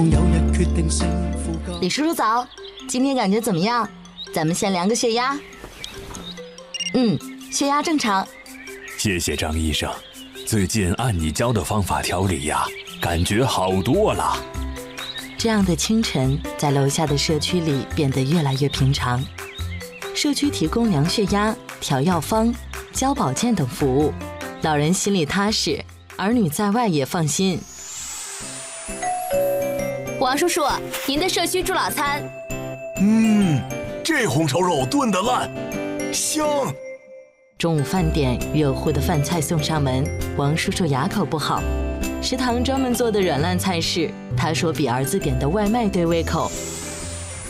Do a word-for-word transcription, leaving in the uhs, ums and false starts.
李叔叔早，今天感觉怎么样？咱们先量个血压。嗯，血压正常。 谢谢张医生，最近按你教的方法调理呀，感觉好多了。 这样的清晨，在楼下的社区里变得越来越平常。社区提供量血压、调药方、教保健等服务，老人心里踏实，儿女在外也放心。 王叔叔，您的社区助老餐。 嗯，这红烧肉炖得烂，香。 中午饭点，热乎的饭菜送上门，王叔叔牙口不好，食堂专门做的软烂菜式，他说比儿子点的外卖对胃口。